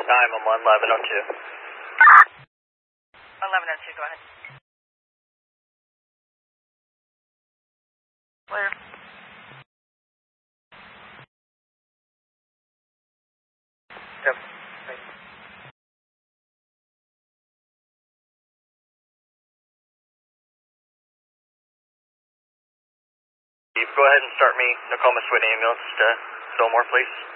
time, I'm on 1102. 1102, go ahead. Clear. Yep. Go ahead and start me Nokomis Whitney ambulance to Fillmore, please.